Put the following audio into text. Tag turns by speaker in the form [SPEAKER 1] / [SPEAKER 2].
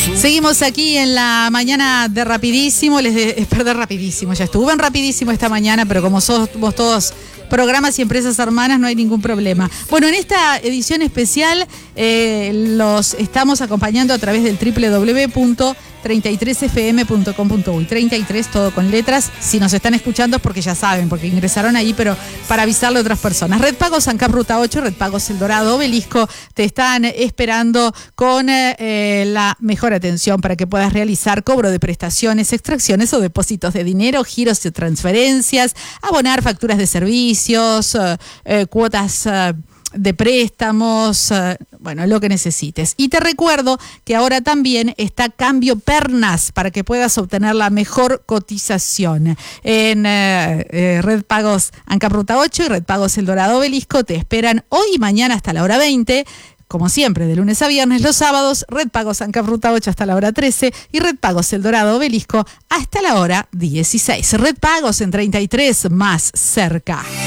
[SPEAKER 1] Seguimos aquí en la mañana de Rapidísimo. Perdón, Rapidísimo, ya estuvo en Rapidísimo esta mañana, pero como somos todos programas y empresas hermanas, no hay ningún problema. Bueno, en esta edición especial los estamos acompañando a través del www.33fm.com.uy. 33, todo con letras. Si nos están escuchando es porque ya saben, porque ingresaron ahí, pero para avisarle a otras personas. Red Pagos ANCAP Ruta 8, Red Pagos El Dorado, Obelisco, te están esperando con la mejor atención para que puedas realizar cobro de prestaciones, extracciones o depósitos de dinero, giros y transferencias, abonar facturas de servicios, cuotas de préstamos, bueno, lo que necesites. Y te recuerdo que ahora también está Cambio Pernas para que puedas obtener la mejor cotización. En Red Pagos ANCAP Ruta 8 y Red Pagos El Dorado Obelisco te esperan hoy y mañana hasta la hora 20. Como siempre, de lunes a viernes, los sábados, Red Pagos ANCAP Ruta 8 hasta la hora 13 y Red Pagos El Dorado Obelisco hasta la hora 16. Red Pagos en 33, más cerca.